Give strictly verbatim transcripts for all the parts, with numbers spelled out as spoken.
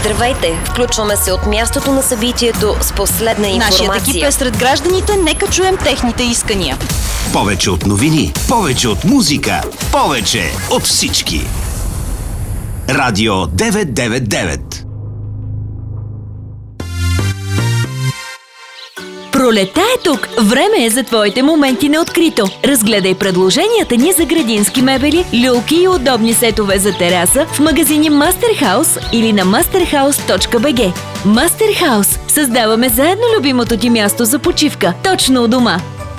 Здравейте! Включваме се от мястото на събитието с последна информация. Нашият екип е сред гражданите, нека чуем техните искания. Повече от новини, повече от музика, повече от всички. Радио деветстотин деветдесет и девет. Пролета е тук! Време е за твоите моменти на открито. Разгледай предложенията ни за градински мебели, люлки и удобни сетове за тераса в магазини Мастерхаус или на мастерхаус точка би джи. Мастерхаус. Създаваме заедно любимото ти място за почивка. Точно у дома.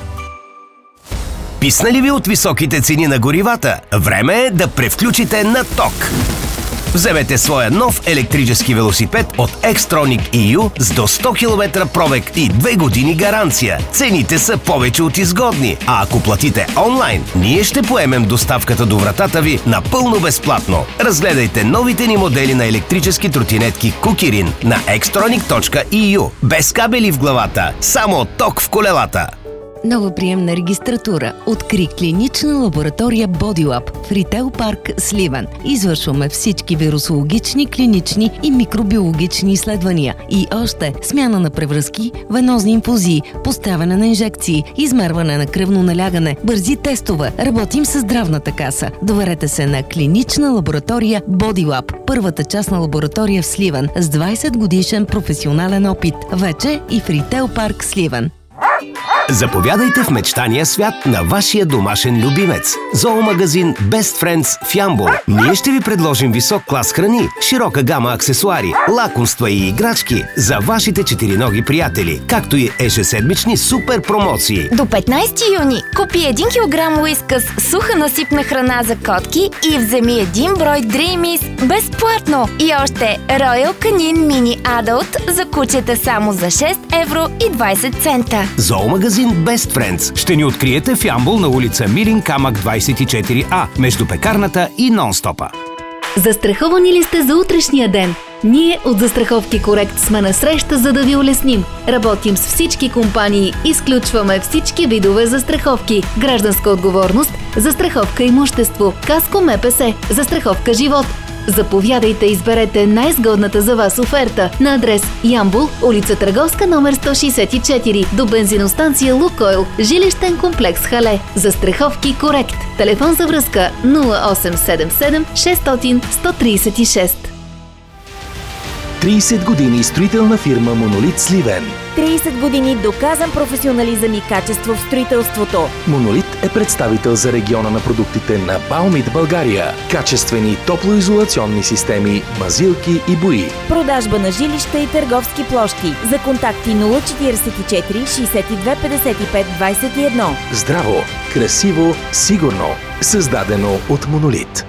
Писна ли ви от високите цени на горивата? Време е да превключите на ток. Вземете своя нов електрически велосипед от Xtronic и ю с до сто километра пробег и две години гаранция. Цените са повече от изгодни, а ако платите онлайн, ние ще поемем доставката до вратата ви напълно безплатно. Разгледайте новите ни модели на електрически тротинетки Кукирин на xtronic точка и ю. Без кабели в главата, само ток в колелата. Нова приемна регистратура. Откри клинична лаборатория BodyLab в Ритейл парк Сливен. Извършваме всички вирусологични, клинични и микробиологични изследвания. И още смяна на превръзки, венозни инфузии, поставяне на инжекции, измерване на кръвно налягане, бързи тестове. Работим с здравната каса. Доверете се на клинична лаборатория BodyLab. Първата частна лаборатория в Сливен с двайсет годишен професионален опит. Вече и в Ритейл парк Сливен. Заповядайте в мечтания свят на вашия домашен любимец. Зоомагазин Best Friends в Ямбол. Ние ще ви предложим висок клас храни, широка гама аксесуари, лакомства и играчки за вашите четириноги приятели, както и ежеседмични супер промоции. До петнайсети юни купи един килограм уискъс суха насипна храна за котки и вземи един брой Dreamies безплатно. И още Royal Canin Mini Adult за кучета само за шест евро и двайсет цента. Зоомагазин Best Friends ще ни откриете в Ямбол на улица Мирин камък двайсет и четири А, между пекарната и Нон-стопа. Застраховани ли сте за утрешния ден? Ние от Застраховки Корект сме на среща, за да ви улесним. Работим с всички компании, изключваме всички видове застраховки, гражданска отговорност, застраховка имущество, каско М П С, застраховка живот. Заповядайте, изберете най-изгодната за вас оферта на адрес Ямбол, улица Търговска, номер сто шейсет и четири, до бензиностанция Лукойл, жилищен комплекс Хале. Застраховки Корект. Телефон за връзка нула осем седем седем шестстотин сто трийсет и шест. трийсет години строителна фирма Монолит Сливен. трийсет години доказан професионализъм и качество в строителството. Монолит е представител за региона на продуктите на Баумит България. Качествени топлоизолационни системи, мазилки и бои. Продажба на жилища и търговски площи. За контакти нула четирийсет и четири шейсет и две петдесет и пет двайсет и едно. Здраво, красиво, сигурно. Създадено от Монолит.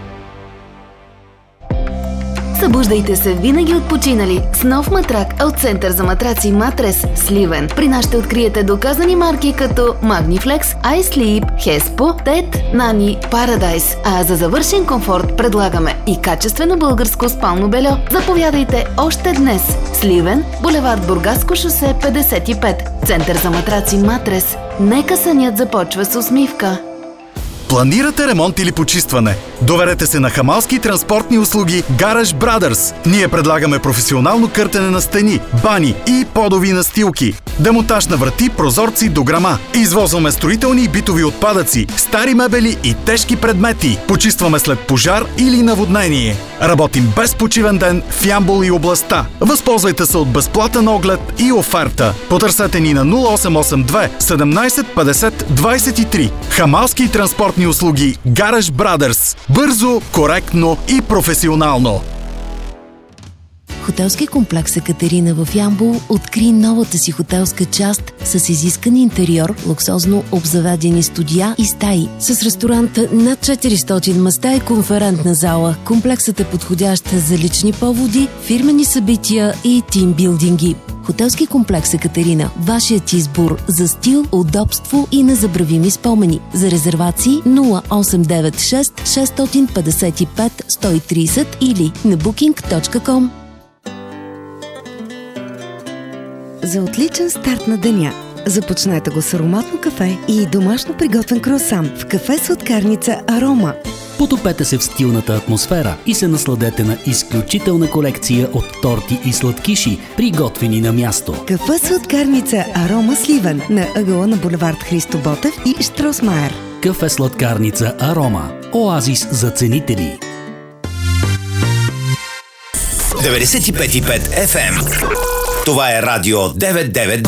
Събуждайте се винаги отпочинали с нов матрак от Център за матраци Матрес Сливен. При нас ще откриете доказани марки като Magniflex, iSleep, Hespo, Тед, Nani, Paradise. А за завършен комфорт предлагаме и качествено българско спално бельо. Заповядайте още днес. Сливен, булевард Бургаско шосе петдесет и пет. Център за матраци Матрес. Нека сънят започва с усмивка. Планирате ремонт или почистване? Доверете се на хамалски транспортни услуги Garage Brothers. Ние предлагаме професионално къртене на стени, бани и подови настилки. Демонтаж на врати, прозорци, дограма. Извозваме строителни и битови отпадъци, стари мебели и тежки предмети. Почистваме след пожар или наводнение. Работим без почивен ден в Ямбол и областта. Възползвайте се от безплатен оглед и оферта. Потърсете ни на нула осем осем две седемнайсет петдесет двайсет и три. Хамалски транспортни услуги Garage Brothers. Бързо, коректно и професионално. Хотелски комплекс Екатерина в Ямбол откри новата си хотелска част с изискан интериор, луксозно обзаведени студия и стаи. С ресторант над четиристотин места и конферентна зала. Комплексът е подходящ за лични поводи, фирмени събития и тимбилдинги. Хотелски комплекс Екатерина. Вашият избор за стил, удобство и незабравими спомени. За резервации нула осем девет шест шест пет пет сто и трийсет или на букинг точка ком. За отличен старт на деня започнете го с ароматно кафе и домашно приготвен круасан в кафе сладкарница Арома. Потопете се в стилната атмосфера и се насладете на изключителна колекция от торти и сладкиши, приготвени на място. Кафе сладкарница Арома Сливен на ъгъла на булевард Христо Ботев и Штросмайер. Кафе сладкарница Арома. Оазис за ценители. деветдесет и пет и пет еф ем. Това е Радио девет девет